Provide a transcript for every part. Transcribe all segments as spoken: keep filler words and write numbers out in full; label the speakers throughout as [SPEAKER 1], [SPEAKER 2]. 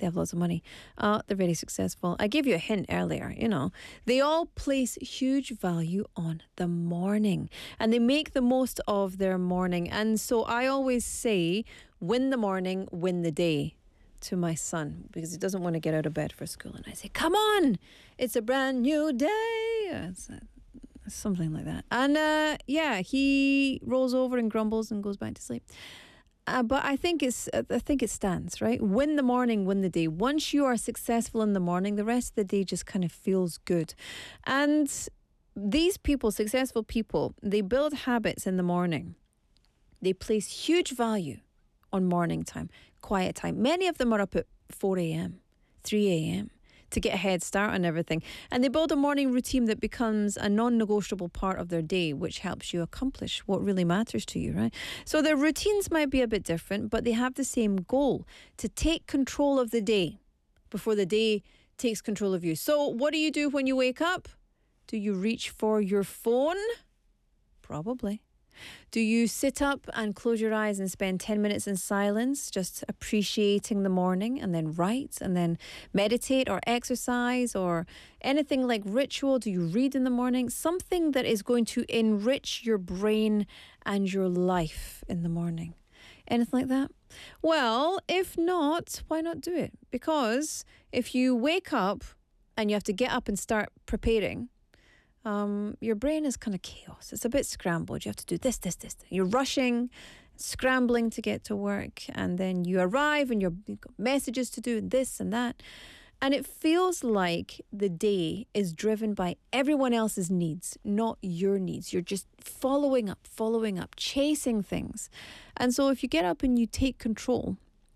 [SPEAKER 1] have lots of money. Uh, they're very successful. I gave you a hint earlier, you know. They all place huge value on the morning and they make the most of their morning. And so I always say, win the morning, win the day to my son because he doesn't want to get out of bed for school. And I say, come on, it's a brand new day. It's a, something like that. And uh, yeah, he rolls over and grumbles and goes back to sleep. Uh, but I think it's I think it stands, right? Win the morning, win the day. Once you are successful in the morning, the rest of the day just kind of feels good. And these people, successful people, they build habits in the morning. They place huge value on morning time, quiet time. Many of them are up at four a.m., three a.m. to get a head start on everything. And they build a morning routine that becomes a non-negotiable part of their day, which helps you accomplish what really matters to you, right? So their routines might be a bit different, but they have the same goal, to take control of the day before the day takes control of you. So what do you do when you wake up? Do you reach for your phone? Probably. Do you sit up and close your eyes and spend ten minutes in silence, just appreciating the morning, and then write and then meditate or exercise or anything like ritual? Do you read in the morning? Something that is going to enrich your brain and your life in the morning. Anything like that? Well, if not, why not do it? Because if you wake up and you have to get up and start preparing, Um, your brain is kind of chaos. It's a bit scrambled. You have to do this, this, this. You're rushing, scrambling to get to work, and then you arrive and you're, you've got messages to do, and this and that. And it feels like the day is driven by everyone else's needs, not your needs. You're just following up, following up, chasing things. And so if you get up and you take control,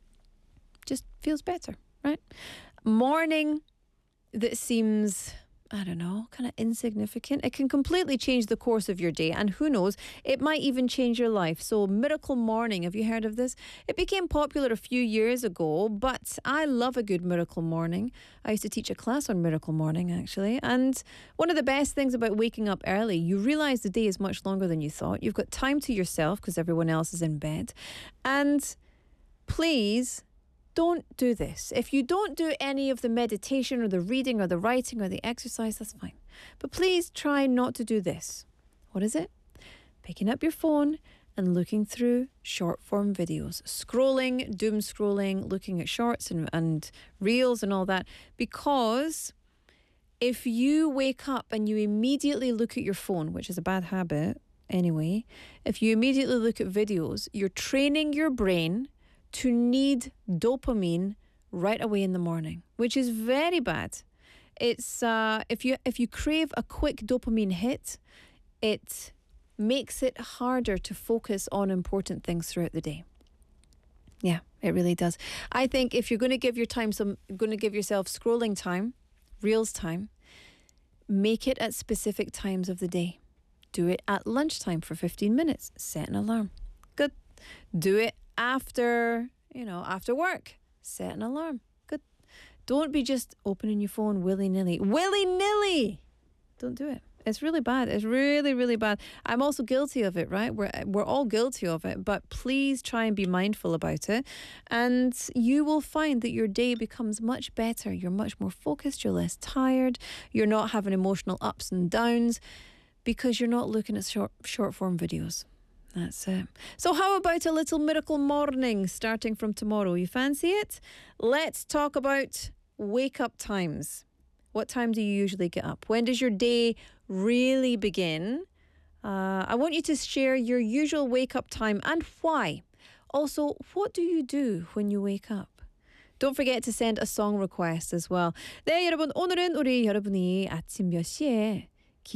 [SPEAKER 1] it just feels better, right? Morning that seems, I don't know, kind of insignificant. It can completely change the course of your day. And who knows, it might even change your life. So Miracle Morning, have you heard of this? It became popular a few years ago, but I love a good Miracle Morning. I used to teach a class on Miracle Morning, actually. And one of the best things about waking up early, you realize the day is much longer than you thought. You've got time to yourself because everyone else is in bed. And please, don't do this. If you don't do any of the meditation or the reading or the writing or the exercise, that's fine. But please try not to do this. What is it? Picking up your phone and looking through short form videos. Scrolling, doom scrolling, looking at shorts and, and reels and all that. Because if you wake up and you immediately look at your phone, which is a bad habit anyway, if you immediately look at videos, you're training your brain to need dopamine right away in the morning, which is very bad. It's uh, if you if you crave a quick dopamine hit, it makes it harder to focus on important things throughout the day. Yeah, it really does. I think if you're going to give your time some, going to give yourself scrolling time, reels time, make it at specific times of the day. Do it at lunchtime for fifteen minutes. Set an alarm. Good. Do it after, you know, after work. Set an alarm. Good. Don't be just opening your phone willy-nilly. Willy-nilly! Don't do it. It's really bad. It's really, really bad. I'm also guilty of it, right? We're, we're all guilty of it, but please try and be mindful about it. And you will find that your day becomes much better. You're much more focused. You're less tired. You're not having emotional ups and downs because you're not looking at short, short form videos. That's it. So how about a little Miracle Morning starting from tomorrow? You fancy it? Let's talk about wake-up times. What time do you usually get up? When does your day really begin? Uh, I want you to share your usual wake-up time and why. Also, what do you do when you wake up? Don't forget to send a song request as well. 네, 여러분. 오늘은 우리 여러분이 아침 몇 시에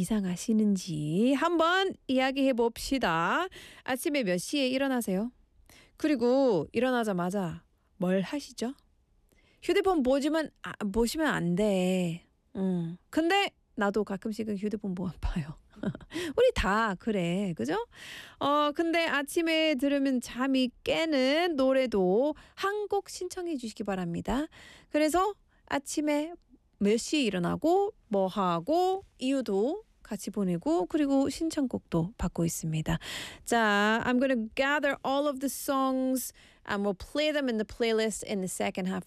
[SPEAKER 1] 기상하시는지 한번 이야기해 봅시다. 아침에 몇 시에 일어나세요? 그리고 일어나자마자 뭘 하시죠? 휴대폰 보지만, 아, 보시면 안 돼. 음. 근데 나도 가끔씩은 휴대폰 뭐 봐요. 우리 다 그래. 그죠? 어, 근데 아침에 들으면 잠이 깨는 노래도 한 곡 신청해 주시기 바랍니다. 그래서 아침에 몇 시에 일어나고 뭐 하고 이유도 같이 보내고 그리고 신청곡도 받고 있습니다. 자, I'm going to gather all of the songs and we'll play them in the playlist in the second half